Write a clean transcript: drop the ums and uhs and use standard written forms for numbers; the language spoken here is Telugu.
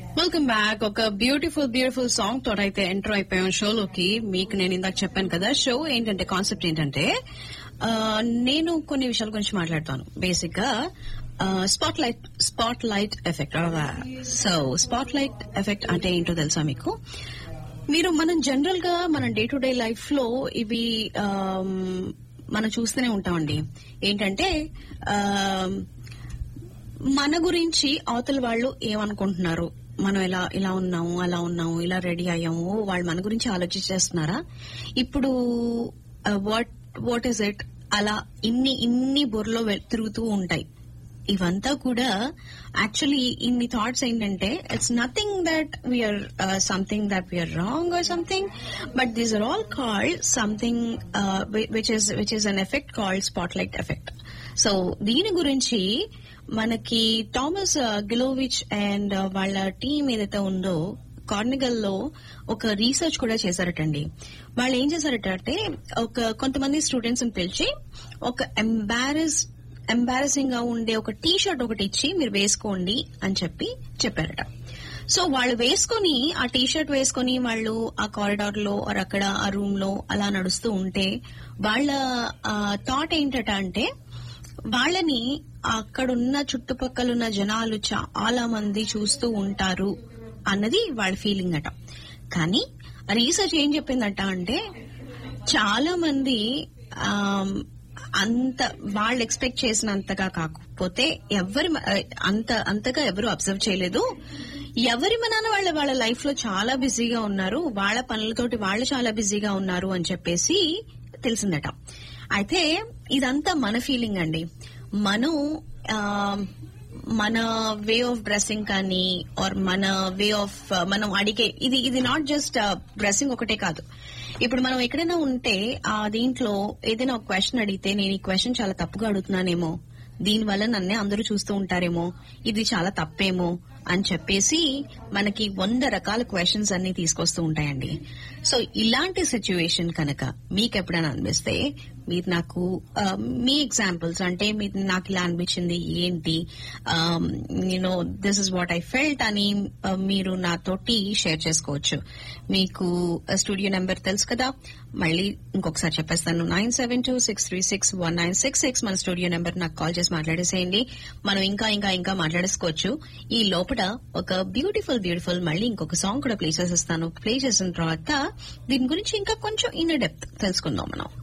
Welcome back. ఒక బ్యూటిఫుల్ సాంగ్ తోట అయితే ఎంటర్ అయిపోయాం షోలోకి. మీకు నేను ఇందాక చెప్పాను కదా, షో ఏంటంటే కాన్సెప్ట్ ఏంటంటే నేను కొన్ని విషయాల గురించి మాట్లాడతాను. బేసిక్ గా spot light effect. So spot light effect అంటే ఏంటో తెలుసా మీకు? మనం జనరల్ గా మన డే టు డే లైఫ్ లో ఇవి మనం చూస్తూనే ఉంటామండి. ఏంటంటే మన గురించి అవతల వాళ్ళు ఏమనుకుంటున్నారు, మనం ఇలా ఉన్నాము, అలా ఉన్నాము, ఇలా రెడీ అయ్యాము, వాళ్ళు మన గురించి ఆలోచించేస్తున్నారా, ఇప్పుడు వాట్ ఈస్ ఇట్, అలా ఇన్ని బుర్రలో తిరుగుతూ ఉంటాయి. ఇవంతా కూడా యాక్చువల్లీ ఇన్ని థాట్స్ ఏంటంటే it's nothing that we are something that we are wrong or something, but these are all called something which is an effect called spot light effect. So దీని గురించి మనకి థామస్ గిలోవిచ్ అండ్ వాళ్ళ టీం ఏదైతే ఉందో కార్నిగల్ లో ఒక రీసెర్చ్ కూడా చేశారటండి. వాళ్ళు ఏం చేశారట కొంతమంది స్టూడెంట్స్ ని పిలిచి ఒక ఎంబారసింగ్ గా ఉండే ఒక టీ షర్ట్ ఒకటి ఇచ్చి మీరు వేసుకోండి అని చెప్పారట. సో వాళ్ళు వేసుకుని ఆ టీ షర్ట్ వేసుకుని వాళ్ళు ఆ కారిడార్ లో అక్కడ ఆ రూమ్ లో అలా నడుస్తూ ఉంటే వాళ్ళ థాట్ ఏంటట అంటే వాళ్ళని అక్కడున్న చుట్టుపక్కలున్న జనాలు చాలా మంది చూస్తూ ఉంటారు అన్నది వాళ్ళ ఫీలింగ్ అట. కానీ రీసెర్చ్ ఏం చెప్పిందట అంటే చాలా మంది అంత వాళ్ళు ఎక్స్పెక్ట్ చేసినంతగా కాకపోతే అంతగా ఎవరు అబ్జర్వ్ చేయలేదు. ఎవరి మనాన వాళ్ళ లైఫ్ లో చాలా బిజీగా ఉన్నారు, వాళ్ళ పనులతోటి వాళ్ళు చాలా బిజీగా ఉన్నారు అని చెప్పేసి తెలిసిందట. అయితే ఇదంతా మన ఫీలింగ్ అండి. మన వే ఆఫ్ డ్రెస్సింగ్ కానీ ఆర్ మన వే ఆఫ్ మనం అడిగే ఇది నాట్ జస్ట్ డ్రెస్సింగ్ ఒకటే కాదు. ఇప్పుడు మనం ఎక్కడైనా ఉంటే దీంట్లో ఏదైనా ఒక క్వశ్చన్ అడిగితే నేను ఈ క్వశ్చన్ చాలా తప్పుగా అడుగుతున్నానేమో, దీనివల్ల నన్నే అందరూ చూస్తూ ఉంటారేమో, ఇది చాలా తప్పేమో అని చెప్పేసి మనకి 100 రకాల క్వశ్చన్స్ అన్ని తీసుకొస్తూ ఉంటాయండి. సో ఇలాంటి సిచ్యువేషన్ కనుక మీకు ఎప్పుడైనా అనిపిస్తే మీరు నాకు మీ ఎగ్జాంపుల్స్ అంటే నాకు ఇలా అనిపించింది ఏంటి, this is what I felt అని మీరు నాతోటి షేర్ చేసుకోవచ్చు. మీకు స్టూడియో నెంబర్ తెలుసు కదా, మళ్ళీ ఇంకొకసారి చెప్పేస్తాను. 9726361966 మన స్టూడియో నెంబర్. నాకు కాల్ చేసి మాట్లాడేసేయండి. మనం ఇంకా మాట్లాడేసుకోవచ్చు. ఈ లోపల ఒక బ్యూటిఫుల్ మళ్ళీ ఇంకొక సాంగ్ కూడా ప్లే చేసేస్తాను. ప్లే చేసిన తర్వాత దీని గురించి ఇంకా కొంచెం ఇన్ డెప్త్ తెలుసుకుందాం మనం.